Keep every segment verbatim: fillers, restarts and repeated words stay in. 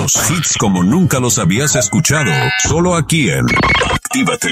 Los hits como nunca los habías escuchado, solo aquí en Actívate.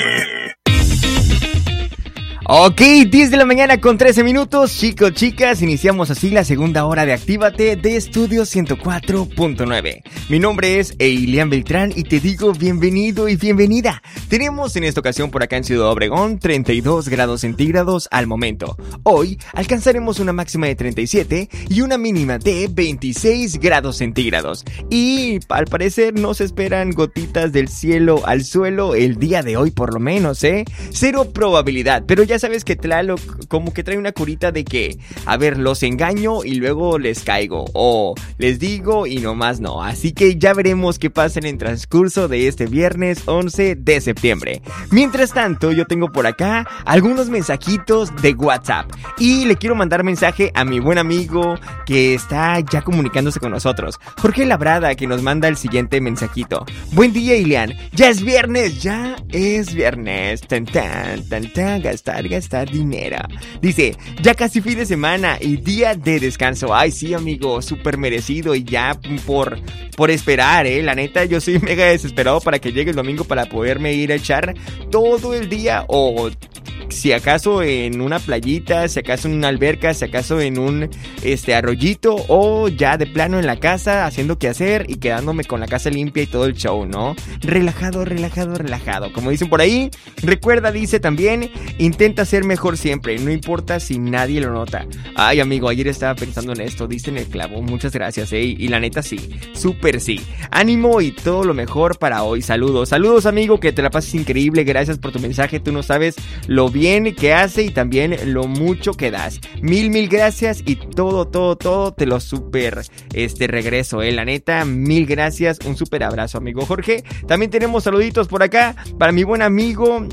Ok, diez de la mañana con trece minutos, chicos, chicas, iniciamos así la segunda hora de Actívate de Estudio ciento cuatro punto nueve. Mi nombre es Eilian Beltrán y te digo bienvenido y bienvenida. Tenemos en esta ocasión por acá en Ciudad Obregón treinta y dos grados centígrados al momento. Hoy alcanzaremos una máxima de treinta y siete y una mínima de veintiséis grados centígrados. Y al parecer no se esperan gotitas del cielo al suelo el día de hoy por lo menos, ¿eh? Cero probabilidad, pero ya Ya sabes que Tlaloc como que trae una curita de que, a ver, los engaño y luego les caigo, o les digo y nomás no. Así que ya veremos qué pasa en el transcurso de este viernes once de septiembre. Mientras tanto, yo tengo por acá algunos mensajitos de WhatsApp y le quiero mandar mensaje a mi buen amigo que está ya comunicándose con nosotros, Jorge Labrada, que nos manda el siguiente mensajito. Buen día, Ilian, ya es viernes, ya es viernes, tan tan tan tan, gastar gastar dinero. Dice, ya casi fin de semana y día de descanso. Ay, sí, amigo, súper merecido y ya por, por esperar, eh. La neta, yo soy mega desesperado para que llegue el domingo para poderme ir a echar todo el día o... si acaso en una playita, si acaso en una alberca, si acaso en un este arroyito o ya de plano en la casa haciendo qué hacer y quedándome con la casa limpia y todo el show, ¿no? Relajado, relajado, relajado. Como dicen por ahí, recuerda, dice también, intenta ser mejor siempre, no importa si nadie lo nota. Ay, amigo, ayer estaba pensando en esto, diste en el clavo, muchas gracias, eh, y la neta sí, súper sí. Ánimo y todo lo mejor para hoy, saludos, saludos amigo, que te la pases increíble, gracias por tu mensaje, tú no sabes lo bien bien que hace y también lo mucho que das. Mil, mil gracias y todo, todo, todo te lo super este regreso, eh. La neta, mil gracias. Un super abrazo, amigo Jorge. También tenemos saluditos por acá para mi buen amigo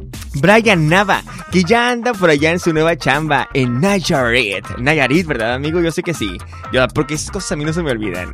Brian Nava, que ya anda por allá en su nueva chamba en Nayarit. Nayarit, ¿verdad, amigo? Yo sé que sí. Yo, porque esas cosas a mí no se me olvidan.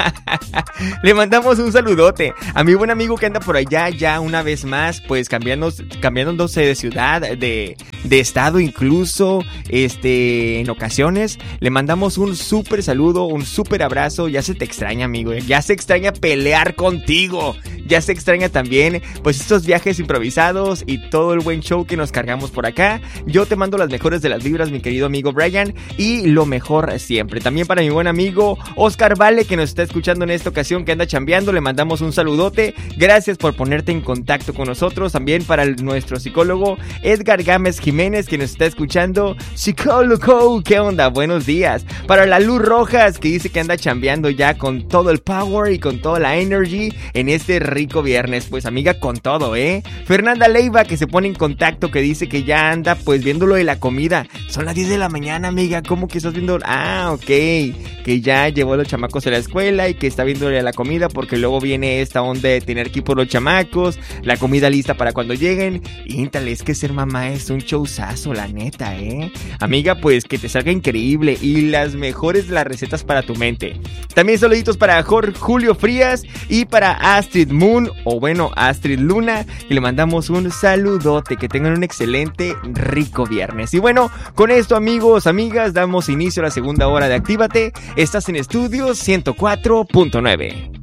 Le mandamos un saludote a mi buen amigo que anda por allá ya una vez más, pues cambiando, cambiándose de ciudad, de, de estado incluso, este, en ocasiones. Le mandamos un súper saludo, un súper abrazo. Ya se te extraña, amigo. Ya se extraña pelear contigo. Ya se extraña también, pues, estos viajes improvisados y todo el buen show que nos cargamos por acá. Yo te mando las mejores de las vibras, mi querido amigo Brian, y lo mejor siempre. También para mi buen amigo Oscar Vale, que nos está escuchando en esta ocasión, que anda chambeando, le mandamos un saludote. Gracias por ponerte en contacto con nosotros. También para el, nuestro psicólogo Edgar Gámez Jiménez, que nos está escuchando. Psicólogo, ¿qué onda? Buenos días. Para la Luz Rojas, que dice que anda chambeando ya con todo el power y con toda la energy en este rico viernes. Pues amiga, con todo, ¿eh? Fernanda Leiva, que se pone en contacto, que dice que ya anda pues viendo lo de la comida. Son las diez de la mañana, amiga. ¿Cómo que estás viendo? Ah, ok. Que ya llevó a los chamacos a la escuela y que está viendo la comida porque luego viene esta onda de tener que ir por los chamacos, la comida lista para cuando lleguen. Íntale, es que ser mamá es un showzazo, la neta, ¿eh? Amiga, pues que te salga increíble y las mejores de las recetas para tu mente. También saluditos para Jorge Julio Frías y para Astrid Moon, o bueno, Astrid Luna, y le mandamos un saludote. Que tengan un excelente, rico viernes. Y bueno, con esto, amigos, amigas, damos inicio a la segunda hora de Actívate. Estás en Estudio ciento cuatro punto nueve.